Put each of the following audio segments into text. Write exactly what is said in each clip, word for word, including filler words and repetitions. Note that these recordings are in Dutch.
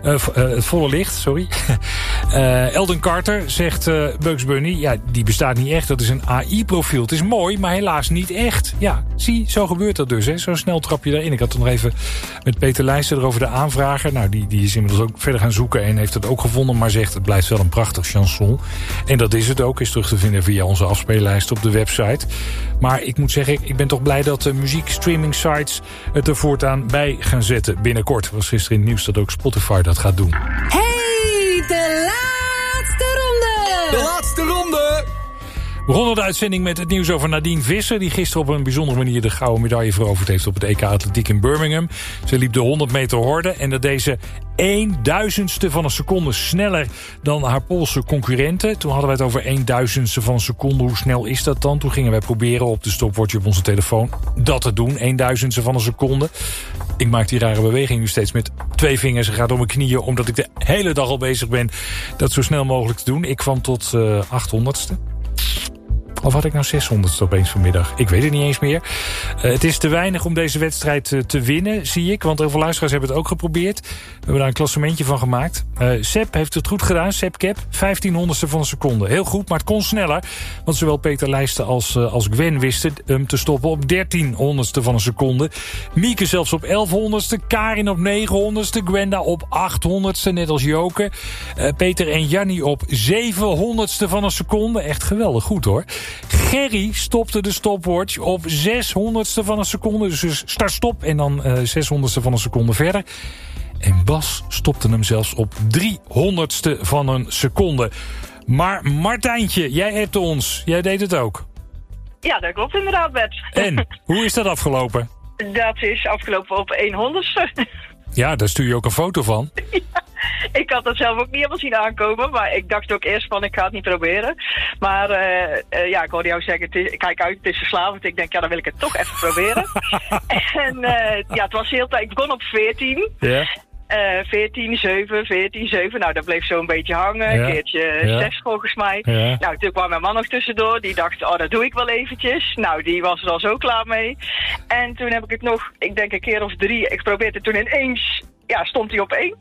Uh, uh, het volle licht, sorry. uh, Eldon Carter zegt uh, Bugs Bunny... ja, die bestaat niet echt, dat is een A I-profiel. Het is mooi, maar helaas niet echt. Ja, zie, zo gebeurt dat dus. Hè. Zo snel trap je erin. Ik had het nog even met Peter Leijster erover de aanvrager. Nou, die, die is inmiddels ook verder gaan zoeken en heeft het ook gevonden... maar zegt, het blijft wel een prachtig chanson. En dat is het ook, is terug te vinden via onze afspeellijst op de website. Maar ik moet zeggen, ik ben toch blij dat de muziekstreaming sites het er voortaan bij gaan zetten binnenkort. Was gisteren in het nieuws dat ook Spotify dat gaat doen. Hey, de laatste ronde! De laatste ronde! We begonnen de uitzending met het nieuws over Nadine Visser... die gisteren op een bijzondere manier de gouden medaille veroverd heeft... op het E K Atletiek in Birmingham. Ze liep de honderd meter horde en dat deze een duizendste van een seconde sneller dan haar Poolse concurrenten. Toen hadden we het over een duizendste van een seconde. Hoe snel is dat dan? Toen gingen wij proberen op de stopwatch op onze telefoon dat te doen. een duizendste van een seconde. Ik maak die rare beweging nu steeds met twee vingers. Het gaat om mijn knieën, omdat ik de hele dag al bezig ben... dat zo snel mogelijk te doen. Ik kwam tot uh, achthonderdste. Of had ik nou zeshonderdste opeens vanmiddag? Ik weet het niet eens meer. Uh, het is te weinig om deze wedstrijd uh, te winnen, zie ik. Want heel veel luisteraars hebben het ook geprobeerd. We hebben daar een klassementje van gemaakt. Uh, Sepp heeft het goed gedaan. Sepp Kep, vijftienhonderdste van een seconde. Heel goed, maar het kon sneller. Want zowel Peter Leijsten als, uh, als Gwen wisten hem te stoppen op dertienhonderdste van een seconde. Mieke zelfs op elfhonderdste. Karin op negenhonderdste. Gwenda op achthonderdste, net als Joke. Uh, Peter en Jannie op zevenhonderdste van een seconde. Echt geweldig goed, hoor. Gerry stopte de stopwatch op zeshonderdste van een seconde. Dus start-stop en dan uh, zeshonderdste van een seconde verder. En Bas stopte hem zelfs op driehonderdste van een seconde. Maar Martijntje, jij hebt ons. Jij deed het ook. Ja, dat klopt inderdaad, Bert. En, hoe is dat afgelopen? Dat is afgelopen op een honderdste. Ja, daar stuur je ook een foto van. Ja, ik had dat zelf ook niet helemaal zien aankomen. Maar ik dacht ook eerst van, ik ga het niet proberen. Maar uh, uh, ja, ik hoorde jou zeggen, het is, kijk uit, het is verslavend. Ik denk, ja, dan wil ik het toch even proberen. En uh, ja, het was heel tijd. Ik begon op veertien. Ja. Yeah. Uh, veertien, zeven, veertien, zeven. Nou, dat bleef zo een beetje hangen. Ja. Een keertje ja. zes volgens mij. Ja. Nou, toen kwam mijn man nog tussendoor. Die dacht, oh, dat doe ik wel eventjes. Nou, die was er al zo klaar mee. En toen heb ik het nog, ik denk een keer of drie. Ik probeerde het toen ineens, ja, stond hij op één.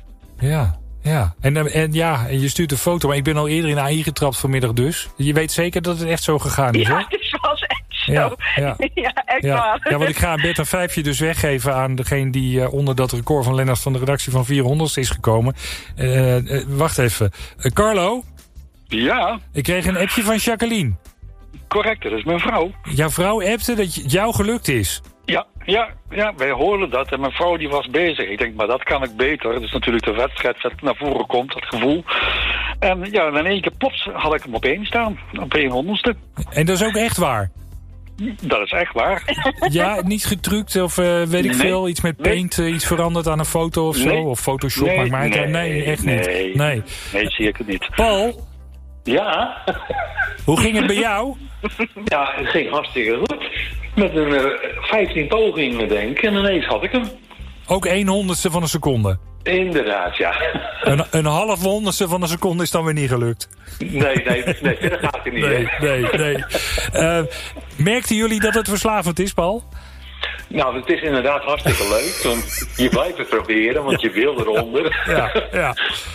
Ja, ja. En, en ja, en je stuurt een foto. Maar ik ben al eerder in A I getrapt vanmiddag dus. Je weet zeker dat het echt zo gegaan is, hè? Ja, het was echt zo. Ja, ja. ja echt ja. waar. Ja, want ik ga een Bert een vijfje dus weggeven aan degene die uh, onder dat record van Lennart van de redactie van vierhonderd is gekomen. Uh, uh, wacht even. Uh, Carlo? Ja? Ik kreeg een appje van Jacqueline. Correct, dat is mijn vrouw. Jouw vrouw appte dat het jou gelukt is? Ja, ja, ja, wij hoorden dat en mijn vrouw die was bezig. Ik denk, maar dat kan ik beter. Dat is natuurlijk de wedstrijd dat naar voren komt, dat gevoel. En ja, in één keer plots had ik hem op één staan, op één honderdste. En dat is ook echt waar? Dat is echt waar. Ja, niet getrukt of uh, weet ik nee, veel, iets met paint, nee. uh, iets veranderd aan een foto of zo? Nee. Of Photoshop, nee, maakt mij uit. Nee, nee, echt niet. Nee, nee. nee zie ik het niet. Paul? Ja? Hoe ging het bij jou? Ja, het ging hartstikke goed. Met een uh, vijftien pogingen, denk ik. En ineens had ik hem. Ook een honderdste van een seconde? Inderdaad, ja. Een, een half honderdste van een seconde is dan weer niet gelukt? Nee, nee, nee, dat gaat er niet. Nee, nee, nee. Uh, merkten jullie dat het verslavend is, Paul? Nou, het is inderdaad hartstikke leuk. Want je blijft het proberen, want je wil eronder. Ja, ja.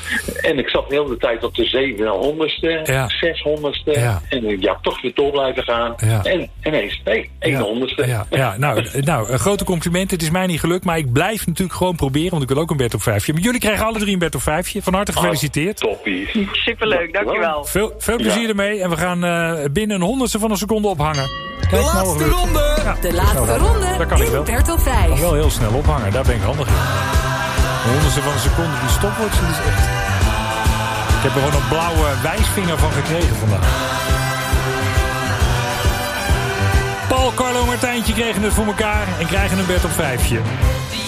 En ik zat de hele tijd op de zevenhonderdste, ja. zeshonderdste. Ja. En ja, toch weer door blijven gaan. Ja. En ineens, nee, honderdste. Ja, ja. Nou, nou, een grote compliment. Het is mij niet gelukt, maar ik blijf natuurlijk gewoon proberen. Want ik wil ook een Bert op vijfje. Maar jullie krijgen alle drie een Bert op vijfje. Van harte gefeliciteerd. Ah, toppie. Superleuk, dankjewel. Veel, veel plezier ja. ermee. En we gaan uh, binnen een honderdste van een seconde ophangen. Kijk, de laatste nou, ronde! Ja. De laatste nou, ronde daar kan ik in wel. Bert op vijf. Ik kan wel heel snel ophangen, daar ben ik handig in. De honderdste van een seconde, die stopwatch, die is echt... Ik heb er gewoon een blauwe wijsvinger van gekregen vandaag. Paul, Carlo en Martijntje kregen het voor elkaar en krijgen een Bert op vijfje.